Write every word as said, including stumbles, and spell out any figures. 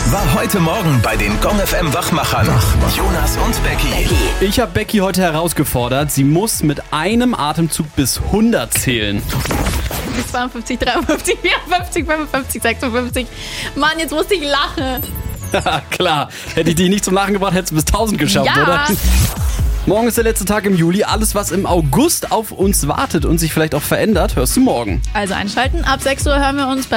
war heute Morgen bei den Gong F M Wachmachern. Wachmacher. Jonas und Becky. Ich habe Becky heute herausgefordert. Sie muss mit einem Atemzug bis hundert zählen. zweiundfünfzig, dreiundfünfzig, vierundfünfzig, fünfundfünfzig, sechsundfünfzig. Mann, jetzt musste ich lachen. Klar, hätte ich dich nicht zum Lachen gebracht, hättest du bis tausend geschafft, Ja. oder? Morgen ist der letzte Tag im Juli. Alles, was im August auf uns wartet und sich vielleicht auch verändert, hörst du morgen. Also einschalten. Ab sechs Uhr hören wir uns bei